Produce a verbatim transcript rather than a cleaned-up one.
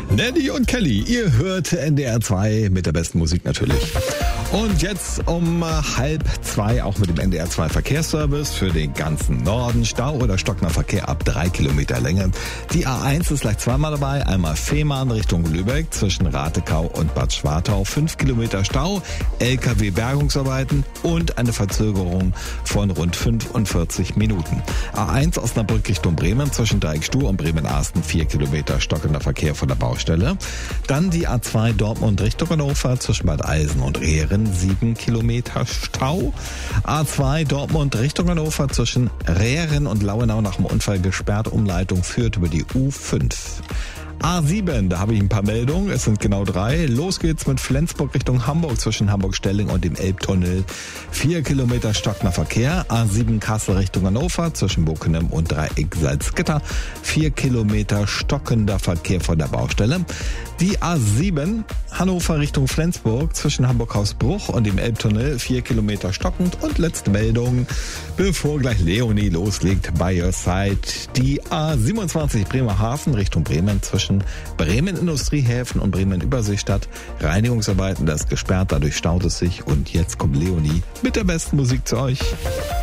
Neddy und Kelly, ihr hört N D R zwei mit der besten Musik natürlich. Und jetzt um halb zwei auch mit dem N D R zwei Verkehrsservice für den ganzen Norden. Stau oder stockender Verkehr ab drei Kilometer Länge. Die A eins ist gleich zweimal dabei. Einmal Fehmarn Richtung Lübeck zwischen Ratekau und Bad Schwartau. Fünf Kilometer Stau, L K W-Bergungsarbeiten und eine Verzögerung von rund fünfundvierzig Minuten. A eins Osnabrück Richtung Bremen zwischen Dreieckstuhl und Bremen-Arsten. Vier Kilometer stockender Verkehr von der Baustelle. Dann die A zwei Dortmund Richtung Hannover zwischen Bad Eisen und Rehren. Sieben Kilometer Stau. A zwei Dortmund Richtung Hannover zwischen Rehren und Lauenau nach dem Unfall gesperrt. Umleitung führt über die U fünf. A sieben, da habe ich ein paar Meldungen, es sind genau drei. Los geht's mit Flensburg Richtung Hamburg zwischen Hamburg-Stelling und dem Elbtunnel. Vier Kilometer stockender Verkehr. A sieben Kassel Richtung Hannover zwischen Bockenem und Dreieck Salzgitter. Vier Kilometer stockender Verkehr von der Baustelle. Die A sieben Hannover Richtung Flensburg zwischen Hamburg-Hausbruch und dem Elbtunnel. Vier Kilometer stockend. Und letzte Meldung, bevor gleich Leonie loslegt, by your side. Die A siebenundzwanzig Bremerhaven Richtung Bremen zwischen Bremen Industriehäfen und Bremen Überseestadt. Reinigungsarbeiten, das ist gesperrt, dadurch staut es sich. Und jetzt kommt Leonie mit der besten Musik zu euch.